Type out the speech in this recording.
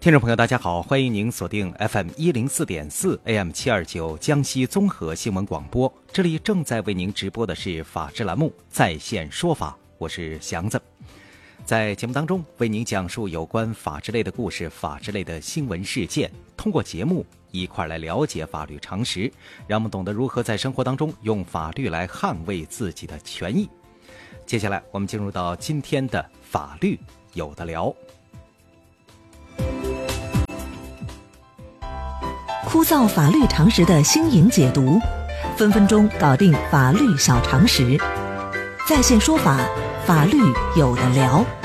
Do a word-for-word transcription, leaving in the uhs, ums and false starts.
听众朋友大家好，欢迎您锁定 F M 一零四点四 A M 七二九江西综合新闻广播，这里正在为您直播的是法治栏目在线说法，我是祥子。在节目当中为您讲述有关法治类的故事，法治类的新闻事件，通过节目一块来了解法律常识，让我们懂得如何在生活当中用法律来捍卫自己的权益。接下来我们进入到今天的法律有的聊。 枯燥法律常识的新颖解读，分分钟搞定法律小常识。在线说法，法律有的聊。